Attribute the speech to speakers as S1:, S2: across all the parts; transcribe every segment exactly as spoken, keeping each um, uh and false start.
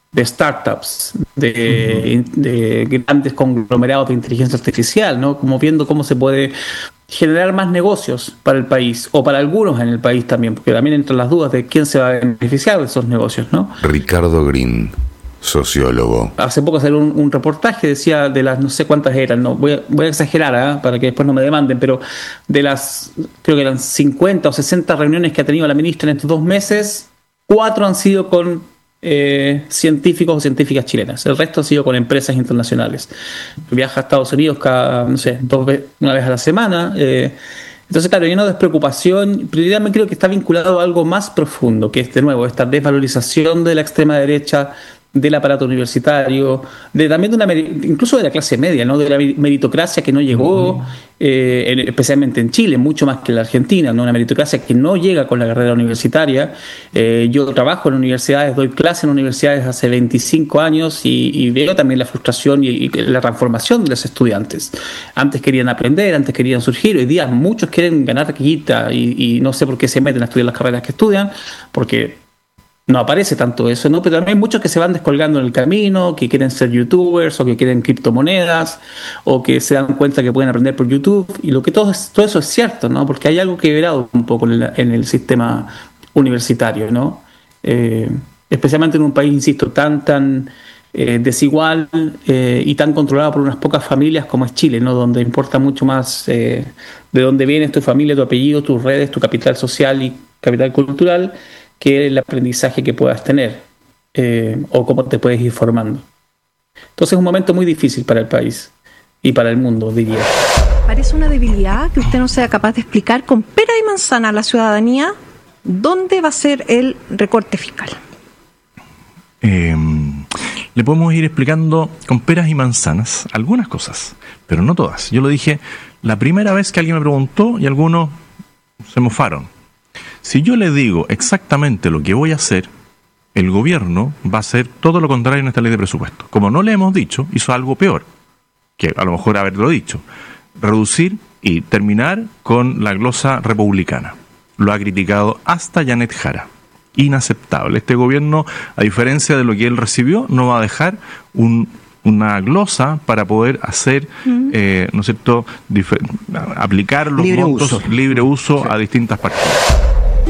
S1: de startups, de, uh-huh. de grandes conglomerados de inteligencia artificial, ¿no? Como viendo cómo se puede generar más negocios para el país, o para algunos en el país también, porque también entran las dudas de quién se va a beneficiar de esos negocios, ¿no?
S2: Ricardo Green, sociólogo.
S1: Hace poco salió un, un reportaje, decía de las no sé cuántas eran, no voy a, voy a exagerar, ¿eh? Para que después no me demanden, pero de las, creo que eran cincuenta o sesenta reuniones que ha tenido la ministra en estos dos meses, cuatro han sido con eh, científicos o científicas chilenas, el resto ha sido con empresas internacionales. Viaja a Estados Unidos cada, no sé, dos veces, una vez a la semana. Eh, entonces, claro, hay una despreocupación, pero yo me creo que está vinculado a algo más profundo, que es, de nuevo, esta desvalorización de la extrema derecha, del aparato universitario, de también de una, incluso de la clase media, ¿no? De la meritocracia que no llegó, uh-huh. eh, en, especialmente en Chile, mucho más que en la Argentina, ¿no? Una meritocracia que no llega con la carrera universitaria. Eh, yo trabajo en universidades, doy clases en universidades hace veinticinco años y, y veo también la frustración y, y la transformación de los estudiantes. Antes querían aprender, antes querían surgir, hoy día muchos quieren ganar guita y, y no sé por qué se meten a estudiar las carreras que estudian, porque no aparece tanto eso, ¿no? Pero también hay muchos que se van descolgando en el camino, que quieren ser youtubers o que quieren criptomonedas o que se dan cuenta que pueden aprender por YouTube, y lo que todo, es, todo eso es cierto, ¿no? Porque hay algo quebrado un poco en, la, en el sistema universitario, ¿no? Eh, especialmente en un país, insisto, tan tan eh, desigual eh, y tan controlado por unas pocas familias como es Chile, ¿no? Donde importa mucho más eh, de dónde vienes, tu familia, tu apellido, tus redes, tu capital social y capital cultural, que el aprendizaje que puedas tener eh, o cómo te puedes ir formando. Entonces es un momento muy difícil para el país y para el mundo, diría.
S3: Parece una debilidad que usted no sea capaz de explicar con pera y manzana a la ciudadanía dónde va a ser el recorte fiscal.
S4: Eh, le podemos ir explicando con peras y manzanas algunas cosas, pero no todas. Yo lo dije la primera vez que alguien me preguntó y algunos se mofaron. Si yo le digo exactamente lo que voy a hacer, el gobierno va a hacer todo lo contrario en esta ley de presupuesto. Como no le hemos dicho, hizo algo peor, que a lo mejor haberlo dicho. Reducir y terminar con la glosa republicana. Lo ha criticado hasta Janet Jara. Inaceptable. Este gobierno, a diferencia de lo que él recibió, no va a dejar un... una glosa para poder hacer, mm. eh, ¿no es cierto?, difer- aplicar los
S5: libre
S4: montos
S5: uso.
S4: libre uso sí. a distintas partidas.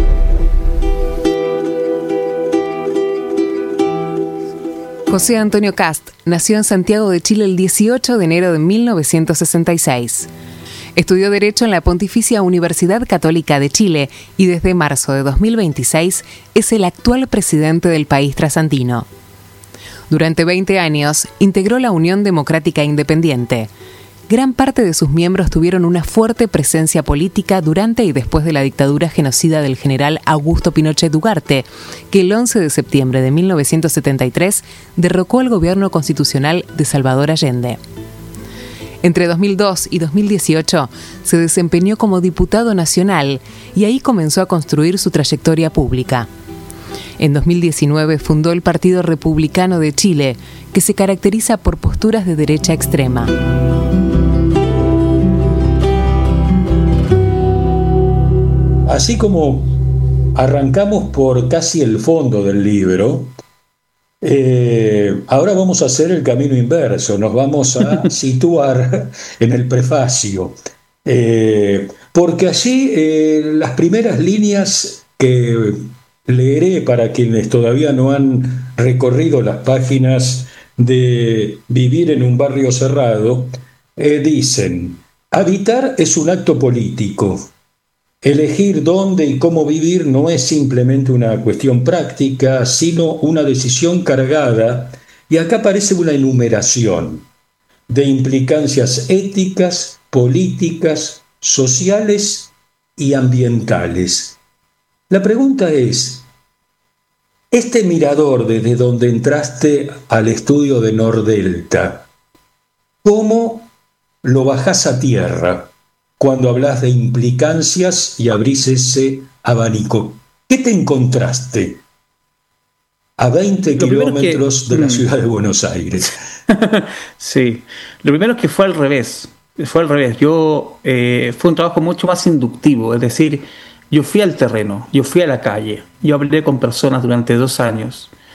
S6: José Antonio Kast nació en Santiago de Chile el dieciocho de enero de mil novecientos sesenta y seis. Estudió Derecho en la Pontificia Universidad Católica de Chile y desde marzo de dos mil veintiséis es el actual presidente del país trasandino. Durante veinte años integró la Unión Democrática Independiente. Gran parte de sus miembros tuvieron una fuerte presencia política durante y después de la dictadura genocida del general Augusto Pinochet Ugarte, que el once de septiembre de mil novecientos setenta y tres derrocó al gobierno constitucional de Salvador Allende. Entre dos mil dos y dos mil dieciocho se desempeñó como diputado nacional y ahí comenzó a construir su trayectoria pública. En dos mil diecinueve fundó el Partido Republicano de Chile, que se caracteriza por posturas de derecha extrema.
S7: Así como arrancamos por casi el fondo del libro, eh, ahora vamos a hacer el camino inverso, nos vamos a situar en el prefacio, eh, porque allí eh, las primeras líneas que leeré para quienes todavía no han recorrido las páginas de Vivir en un barrio cerrado, eh, dicen: habitar es un acto político. Elegir dónde y cómo vivir no es simplemente una cuestión práctica, sino una decisión cargada, y acá aparece una enumeración de implicancias éticas, políticas, sociales y ambientales. La pregunta es, este mirador desde donde entraste al estudio de Nordelta, ¿cómo lo bajás a tierra cuando hablas de implicancias y abrís ese abanico? ¿Qué te encontraste a veinte kilómetros que, de la ciudad de Buenos Aires?
S1: Sí, lo primero es que fue al revés. Fue al revés. Yo eh, fue un trabajo mucho más inductivo, es decir, yo fui al terreno, yo fui a la calle, yo hablé con personas durante dos años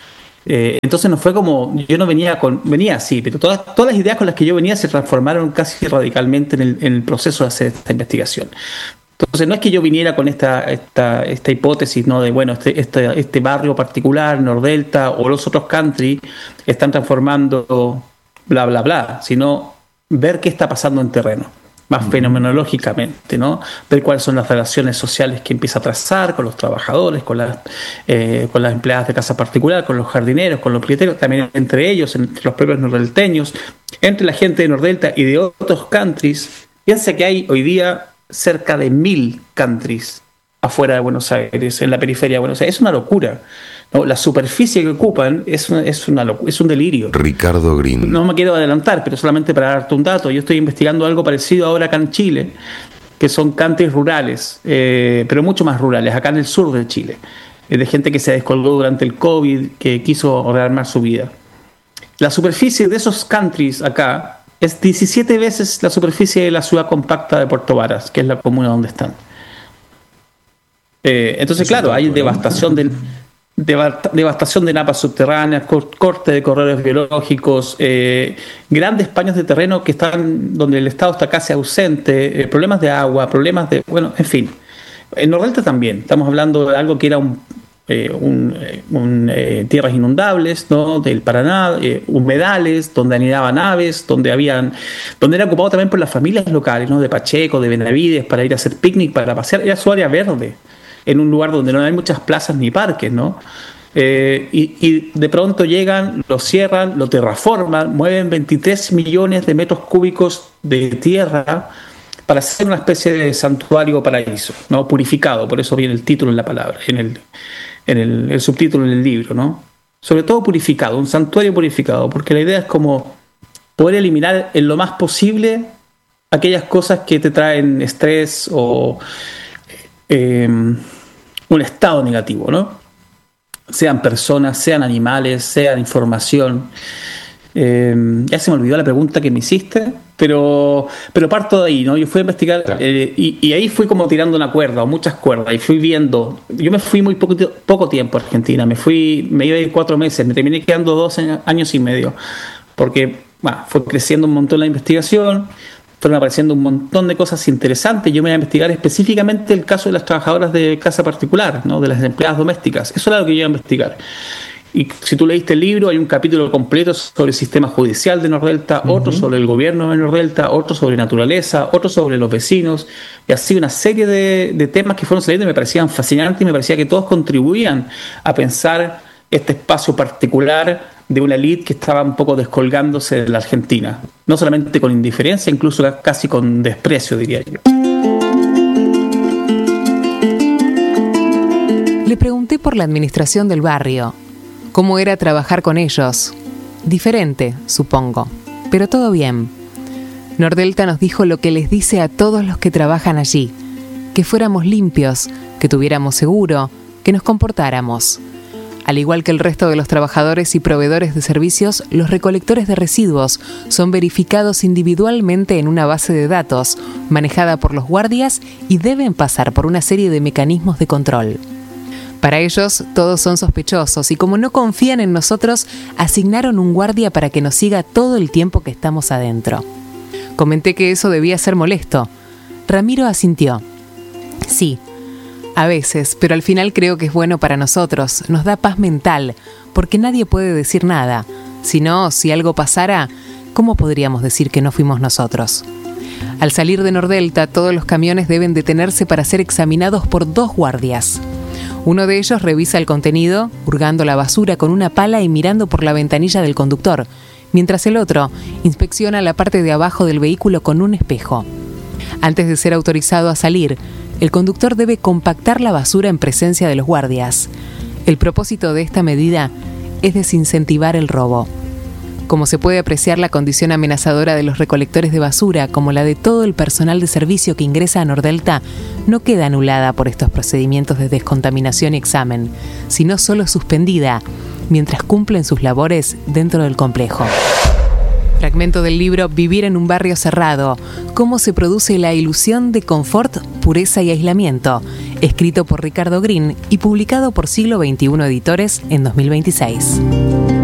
S1: Eh, entonces no fue como, yo no venía con, venía así, pero todas, todas las ideas con las que yo venía se transformaron casi radicalmente en el, en el proceso de hacer esta investigación. Entonces no es que yo viniera con esta, esta, esta hipótesis, ¿no? De bueno, este, este, este barrio particular, Nordelta o los otros country están transformando bla bla bla, sino ver qué está pasando en terreno, más fenomenológicamente, ¿no? Ver cuáles son las relaciones sociales que empieza a trazar con los trabajadores, con las, eh, con las empleadas de casa particular, con los jardineros, con los propietarios, también entre ellos, entre los propios nordelteños, entre la gente de Nordelta y de otros countries. Piensa que hay hoy día cerca de mil countries afuera de Buenos Aires, en la periferia de Buenos Aires. Es una locura, ¿no? La superficie que ocupan es, una, es, una locu- es un delirio.
S2: Ricardo Green.
S1: No me quiero adelantar, pero solamente para darte un dato, yo estoy investigando algo parecido ahora acá en Chile, que son countries rurales, eh, pero mucho más rurales, acá en el sur de Chile, eh, de gente que se descolgó durante el COVID, que quiso rearmar su vida. La superficie de esos countries acá es diecisiete veces la superficie de la ciudad compacta de Puerto Varas, que es la comuna donde están. Eh, entonces, claro, hay devastación del... devastación de napas subterráneas, corte de corredores biológicos, eh, grandes paños de terreno que están donde el Estado está casi ausente, eh, problemas de agua, problemas de, bueno, en fin. En Nordelta también, estamos hablando de algo que era un, eh, un, un eh, tierras inundables, ¿no? Del Paraná, eh, humedales, donde anidaban aves, donde habían, donde era ocupado también por las familias locales, ¿no? De Pacheco, de Benavides, para ir a hacer picnic, para pasear, era su área verde, en un lugar donde no hay muchas plazas ni parques, ¿no? Eh, y, y de pronto llegan, lo cierran, lo terraforman, mueven veintitrés millones de metros cúbicos de tierra para hacer una especie de santuario o paraíso, ¿no? Purificado, por eso viene el título en la palabra, en el, en el, el subtítulo en el libro, ¿no? Sobre todo purificado, un santuario purificado, porque la idea es como poder eliminar en lo más posible aquellas cosas que te traen estrés o Eh, un estado negativo, ¿no? Sean personas, sean animales, sean información. Eh, ya se me olvidó la pregunta que me hiciste, pero, pero parto de ahí, ¿no? Yo fui a investigar eh, y, y ahí fui como tirando una cuerda o muchas cuerdas y fui viendo. Yo me fui muy poco, poco tiempo a Argentina, me fui, me iba a ir cuatro meses, me terminé quedando dos años y medio, porque bueno, fue creciendo un montón la investigación. Fueron apareciendo un montón de cosas interesantes. Yo me voy a investigar específicamente el caso de las trabajadoras de casa particular, ¿no? De las empleadas domésticas. Eso era lo que yo iba a investigar. Y si tú leíste el libro, hay un capítulo completo sobre el sistema judicial de Nordelta, uh-huh. Otro sobre el gobierno de Nordelta, otro sobre naturaleza, otro sobre los vecinos, y así una serie de, de temas que fueron saliendo y me parecían fascinantes y me parecía que todos contribuían a pensar este espacio particular de una élite que estaba un poco descolgándose de la Argentina, no solamente con indiferencia, incluso casi con desprecio, diría yo.
S6: Le pregunté por la administración del barrio, cómo era trabajar con ellos. Diferente, supongo, pero todo bien. Nordelta nos dijo lo que les dice a todos los que trabajan allí, que fuéramos limpios, que tuviéramos seguro, que nos comportáramos. Al igual que el resto de los trabajadores y proveedores de servicios, los recolectores de residuos son verificados individualmente en una base de datos, manejada por los guardias y deben pasar por una serie de mecanismos de control. Para ellos, todos son sospechosos y como no confían en nosotros, asignaron un guardia para que nos siga todo el tiempo que estamos adentro. Comenté que eso debía ser molesto. Ramiro asintió. Sí. A veces, pero al final creo que es bueno para nosotros, nos da paz mental, porque nadie puede decir nada. Si no, si algo pasara, ¿cómo podríamos decir que no fuimos nosotros? Al salir de Nordelta, todos los camiones deben detenerse para ser examinados por dos guardias. Uno de ellos revisa el contenido, hurgando la basura con una pala y mirando por la ventanilla del conductor, mientras el otro inspecciona la parte de abajo del vehículo con un espejo. Antes de ser autorizado a salir, el conductor debe compactar la basura en presencia de los guardias. El propósito de esta medida es desincentivar el robo. Como se puede apreciar, la condición amenazadora de los recolectores de basura, como la de todo el personal de servicio que ingresa a Nordelta, no queda anulada por estos procedimientos de descontaminación y examen, sino solo suspendida, mientras cumplen sus labores dentro del complejo. Fragmento del libro Vivir en un barrio cerrado, cómo se produce la ilusión de confort, pureza y aislamiento, escrito por Ricardo Green y publicado por Siglo veintiuno Editores en dos mil veintiséis.